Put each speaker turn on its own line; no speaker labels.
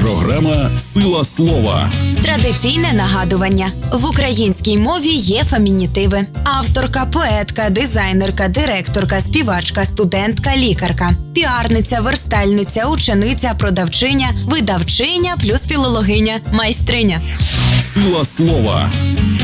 Програма «Сила слова».
Традиційне нагадування. В українській мові є фемінітиви. Авторка, поетка, дизайнерка, директорка, співачка, студентка, лікарка. Піарниця, верстальниця, учениця, продавчиня, видавчиня плюс філологиня, майстриня.
«Сила слова».